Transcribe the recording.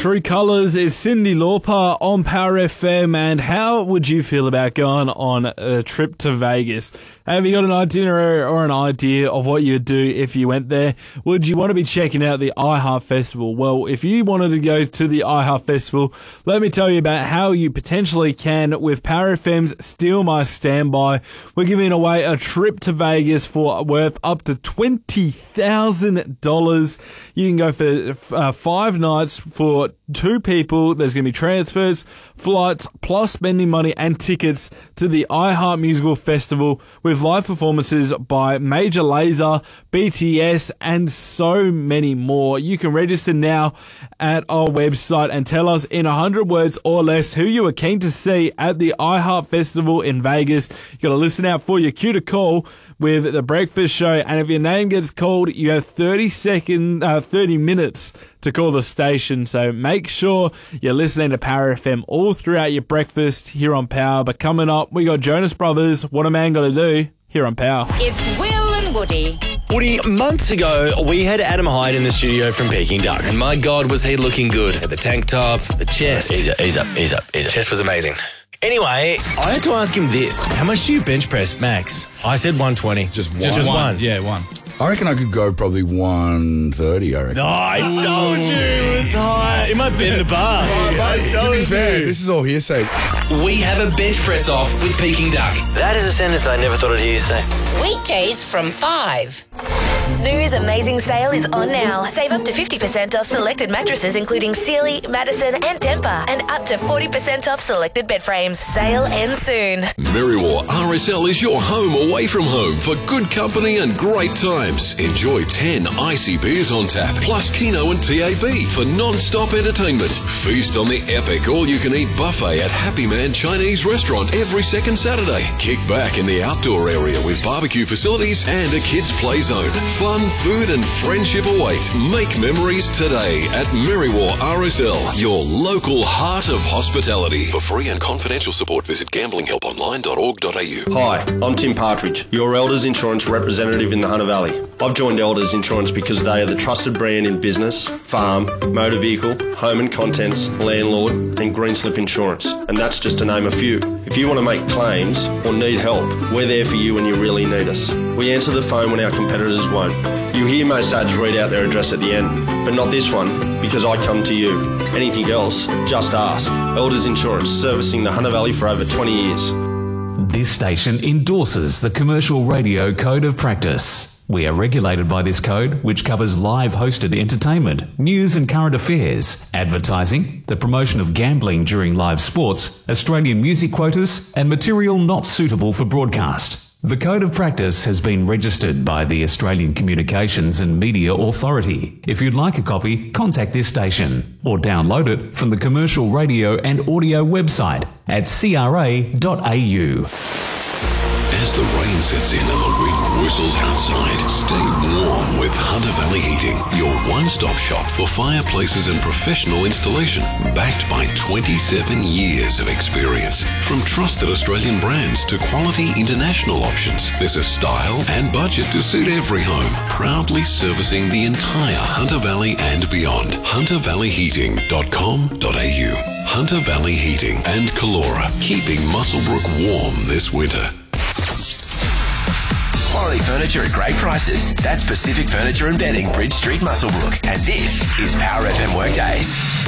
True Colours is Cyndi Lauper on Power FM. And how would you feel about going on a trip to Vegas? Have you got an itinerary or an idea of what you'd do if you went there? Would you want to be checking out the iHeart Festival? Well, if you wanted to go to the iHeart Festival, let me tell you about how you potentially can with Power FM's Steal My Standby. We're giving away a trip to Vegas for worth up to $20,000. You can go for 5 nights for 2 people. There's going to be transfers, flights, plus spending money and tickets to the iHeart Musical Festival with live performances by Major Lazer, BTS, and so many more. You can register now at our website and tell us in 100 words or less who you are keen to see at the iHeart Festival in Vegas. You got to listen out for your cue to call with The Breakfast Show, and if your name gets called, you have 30 minutes to call the station. So make sure you're listening to Power FM all throughout your breakfast here on Power. But coming up, we got Jonas Brothers, What a Man Gotta Do, here on Power. It's Will and Woody. Woody, months ago, we had Adam Hyde in the studio from Peking Duck. And my God, was he looking good. At the tank top, the chest. Ease up. Chest was amazing. Anyway, I had to ask him this. How much do you bench press, max? I said 120. Just one. Just one. Yeah, one. I reckon I could go probably 130, I reckon. Oh, I told you it was high. It might bend the bar. To be fair, this is all hearsay. We have a bench press off with Peking Duck. That is a sentence I never thought I'd hear you say. Weekdays from 5. Snooze Amazing Sale is on now. Save up to 50% off selected mattresses including Sealy, Madison and Tempur, and up to 40% off selected bed frames. Sale ends soon. Merriwar RSL is your home away from home for good company and great times. Enjoy 10 icy beers on tap, plus Keno and TAB for non-stop entertainment. Feast on the epic all-you-can-eat buffet at Happy Man Chinese Restaurant every second Saturday. Kick back in the outdoor area with barbecue facilities and a kids' play zone. Fun, food and friendship await. Make memories today at Merriwar RSL, your local heart of hospitality. For free and confidential support, visit gamblinghelponline.org.au. Hi, I'm Tim Partridge, your Elders Insurance representative in the Hunter Valley. I've joined Elders Insurance because they are the trusted brand in business, farm, motor vehicle, home and contents, landlord and green slip insurance. And that's just to name a few. If you want to make claims or need help, we're there for you when you really need us. We answer the phone when our competitors won't. You hear most ads read out their address at the end, but not this one, because I come to you. Anything else, just ask. Elders Insurance, servicing the Hunter Valley for over 20 years. This station endorses the Commercial Radio Code of Practice. We are regulated by this code, which covers live hosted entertainment, news and current affairs, advertising, the promotion of gambling during live sports, Australian music quotas, and material not suitable for broadcast. The Code of Practice has been registered by the Australian Communications and Media Authority. If you'd like a copy, contact this station or download it from the Commercial Radio and Audio website at cra.au. As the rain sets in and the wind whistles outside, stay warm with Hunter Valley Heating, your one-stop shop for fireplaces and professional installation, backed by 27 years of experience. From trusted Australian brands to quality international options, there's a style and budget to suit every home. Proudly servicing the entire Hunter Valley and beyond. HunterValleyHeating.com.au. Hunter Valley Heating and Calora, keeping Muswellbrook warm this winter. Quality furniture at great prices. That's Pacific Furniture and Bedding, Bridge Street, Muswellbrook. And this is Power FM Workdays.